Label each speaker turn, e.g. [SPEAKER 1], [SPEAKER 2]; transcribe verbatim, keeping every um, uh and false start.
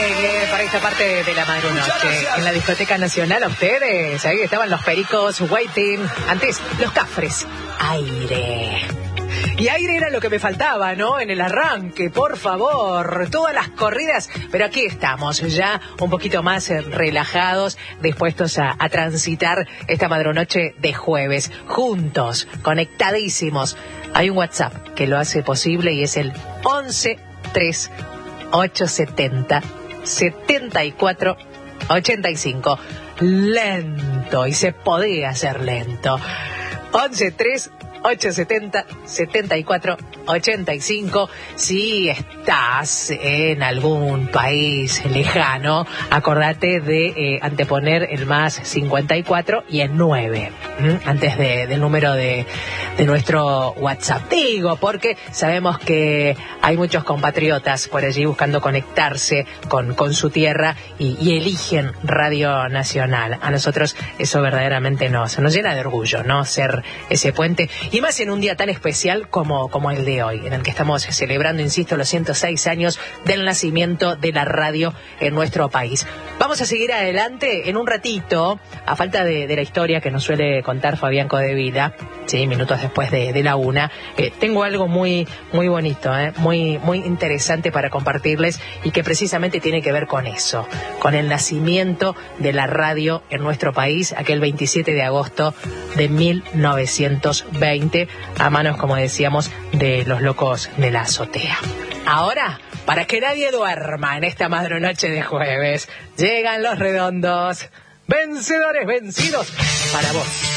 [SPEAKER 1] llegue para esta parte de la madrunoche. En la Discoteca Nacional, a ustedes, ahí estaban los pericos waiting. Antes, los cafres. Aire. Y aire era lo que me faltaba, ¿no? En el arranque, por favor. Todas las corridas. Pero aquí estamos, ya un poquito más relajados, dispuestos a, a transitar esta madrunoche de jueves. Juntos, conectadísimos. Hay un WhatsApp que lo hace posible y es el once tres ochocientos setenta setenta y cuatro ochenta y cinco. Lento, y se podía hacer lento. once tres ochocientos setenta setenta y cuatro ochenta y cinco. Si estás en algún país lejano, acordate de eh, anteponer el más cincuenta y cuatro y el nueve ¿m? antes de, del número de, de nuestro WhatsApp. Digo, porque sabemos que hay muchos compatriotas por allí buscando conectarse con, con su tierra y, y eligen Radio Nacional. A nosotros eso verdaderamente nos, nos llena de orgullo, ¿no? Ser ese puente. Y más en un día tan especial como, como el de hoy, en el que estamos celebrando, insisto, los ciento seis años del nacimiento de la radio en nuestro país. Vamos a seguir adelante en un ratito, a falta de, de la historia que nos suele contar Fabián Codevila, sí, minutos después de, de la una. Eh, tengo algo muy, muy bonito, eh, muy, muy interesante para compartirles y que precisamente tiene que ver con eso, con el nacimiento de la radio en nuestro país, aquel veintisiete de agosto de mil novecientos veinte, a manos, como decíamos, de los locos de la azotea. Ahora, para que nadie duerma en esta madrunoche de jueves, llegan los redondos, vencedores vencidos para vos.